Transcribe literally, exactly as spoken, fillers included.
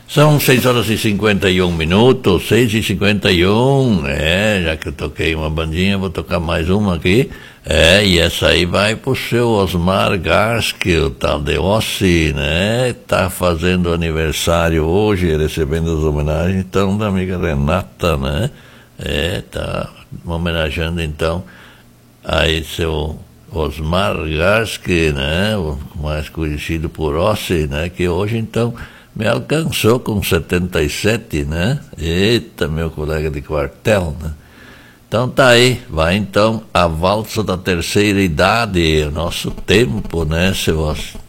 São seis horas e cinquenta e um minutos, seis e cinquenta e um, é, já que eu toquei uma bandinha, vou tocar mais uma aqui, é, e essa aí vai pro seu Osmar Garski, o tal de Ossi, né, tá fazendo aniversário hoje, recebendo as homenagens, então, da amiga Renata, né, é, tá homenageando, então, aí seu Osmar Garski, né, mais conhecido por Ossi, né, que hoje, então, me alcançou com setenta e sete, né? Eita, meu colega de quartel, né? Então tá aí, vai então a valsa da terceira idade, o nosso tempo, né, seu Ossi?